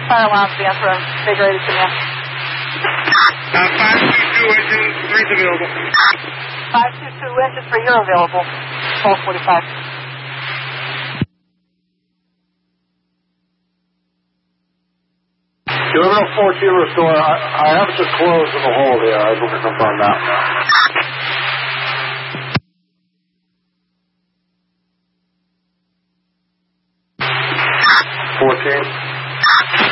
Fire alarm, answer, big ready to you. 522 engine 3's available. 522 engine 3, you're available. 1245. Terminal 4 Kilo Store, I have to close in the hole here. I just want to confirm that. 14.